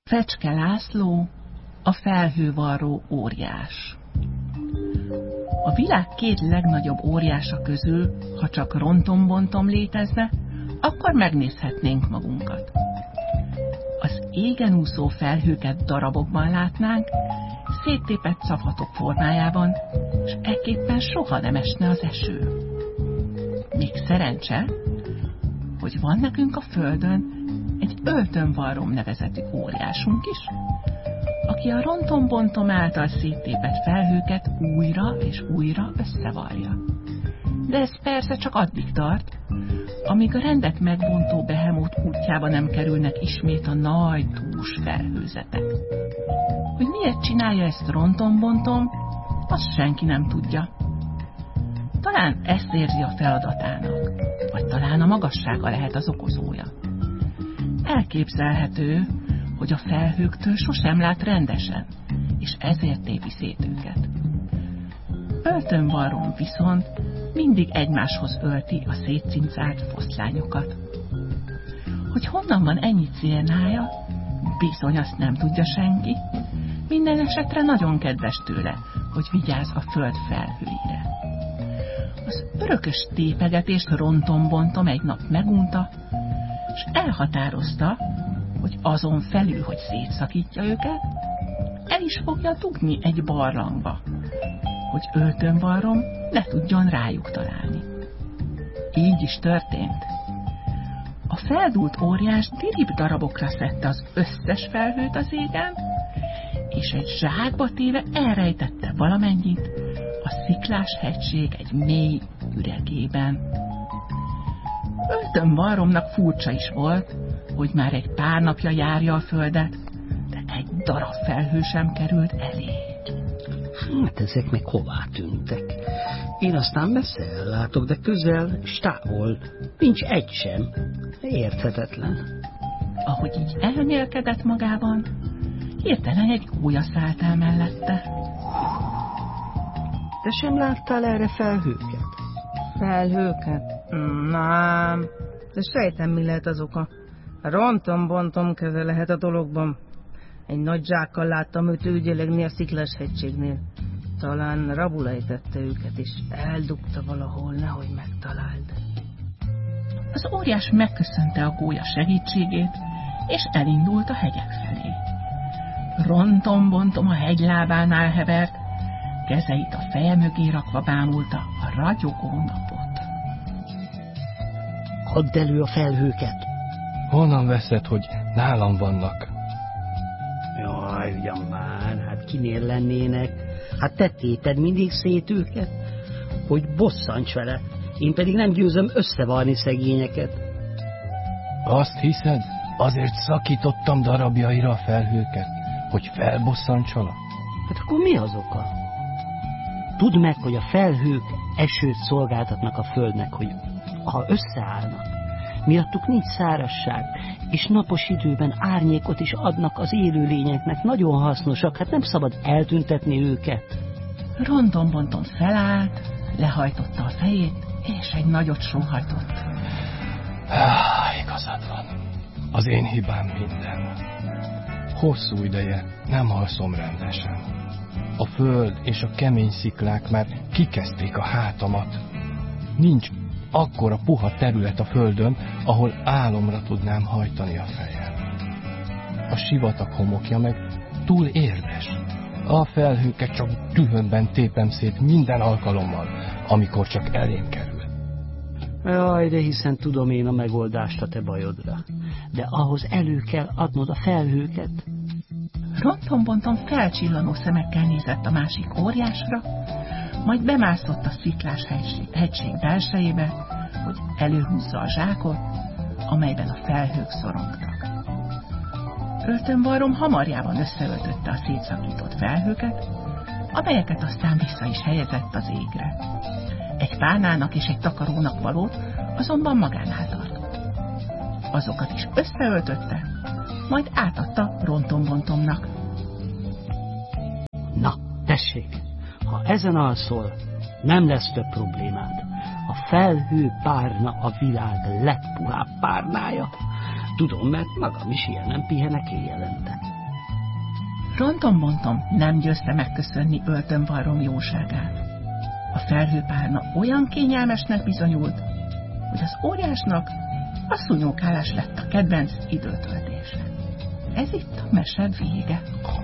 Fecske László, a felhővarró óriás. A világ két legnagyobb óriása közül, ha csak rontom-bontom létezne, akkor megnézhetnénk magunkat. Az égen úszó felhőket darabokban látnánk, széttépett szavhatok formájában, és ekképpen soha nem esne az eső. Még szerencse, hogy van nekünk a Földön egy öltönvarrom nevezetű óriásunk is, aki a rontom-bontom által széttépett felhőket újra és újra összevarja. De ez persze csak addig tart, amíg a rendet megbontó behemót útjába nem kerülnek ismét a nagy dús felhőzetek. Hogy miért csinálja ezt rontom-bontom, azt senki nem tudja. Talán ezt érzi a feladatának, vagy talán a magassága lehet az okozója. Elképzelhető, hogy a felhőktől sosem lát rendesen, és ezért tépi szét őket. Öltönvarrom viszont mindig egymáshoz ölti a szétcincált foszlányokat. Hogy honnan van ennyi cérnája, bizony azt nem tudja senki. Minden esetre nagyon kedves tőle, hogy vigyáz a föld felhőire. Az örökös tépegetést rontom-bontom egy nap megunta, és elhatározta, hogy azon felül, hogy szétszakítja őket, el is fogja dugni egy barlangba, hogy öltönvarrom ne tudjon rájuk találni. Így is történt. A feldúlt óriás dirib darabokra szedte az összes felhőt az égen, és egy zsákba téve elrejtette valamennyit a Sziklás hegység egy mély üregében. Öltönvarromnak furcsa is volt, hogy már egy pár napja járja a földet, de egy darab felhő sem került elé. Hát ezek meg hová tűntek? Én aztán messze ellátok, de közel és távol nincs egy sem. Érthetetlen. Ahogy így elmélkedett magában, hirtelen egy gólya szállt el mellette. Te sem láttál erre felhőket? Felhőket? Nem, de sejtem, mi lehet az oka. Rontom-bontom keze lehet a dologban. Egy nagy zsákkal láttam őt ügyelegni a Sziklás hegységnél. Talán rabul ejtette őket, és eldugta valahol, nehogy megtaláld. Az óriás megköszönte a gólya segítségét, és elindult a hegyek felé. Rontom-bontom a hegylábánál hevert, kezeit a feje mögé rakva bámulta a ragyogó napot. Add elő a felhőket! Honnan veszed, hogy nálam vannak? Jaj, ugyan már, hát kinél lennének? Hát te téped mindig szét őket, hogy bosszants vele, én pedig nem győzöm összevarni szegényeket. Azt hiszed, azért szakítottam darabjaira a felhőket, hogy felbosszantsalak? Hát akkor mi az oka? Tudd meg, hogy a felhők esőt szolgáltatnak a földnek, hogy ha összeállnak, miattuk nincs szárazság, és napos időben árnyékot is adnak az élőlényeknek, nagyon hasznosak, hát nem szabad eltüntetni őket. Rontom-bontom felállt, lehajtotta a fejét, és egy nagyot sóhajtott. Igazad van. Az én hibám minden. Hosszú ideje nem alszom rendesen. A föld és a kemény sziklák már kikezdték a hátamat. Nincs akkora puha terület a földön, ahol álomra tudnám hajtani a fejem. A sivatag homokja meg túl érdes. A felhőket csak dühömben tépem szét minden alkalommal, amikor csak elém kerül. Jaj, de hiszen tudom én a megoldást a te bajodra. De ahhoz elő kell adnod a felhőket. Rontom-bontom felcsillanó szemekkel nézett a másik óriásra, majd bemászott a Sziklás hegység belsejébe, hogy előhúzza a zsákot, amelyben a felhők szorongtak. Öltönvarrom hamarjában összeöltötte a szétszakított felhőket, amelyeket aztán vissza is helyezett az égre. Egy pálnának és egy takarónak valót azonban magánál tartott. Azokat is összeöltötte, majd átadta rontom-bontomnak. Na, tessék! Ha ezen alszol, nem lesz több problémád. A felhő párna a világ legpuhább párnája. Tudom, mert magam is ilyen nem pihenek éjjelente. Rontombontom nem győzte megköszönni öltömvarrom jóságát. A felhőpárna olyan kényelmesnek bizonyult, hogy az óriásnak a szúnyókálás lett a kedvenc időtöltése. Ez itt a mese vége.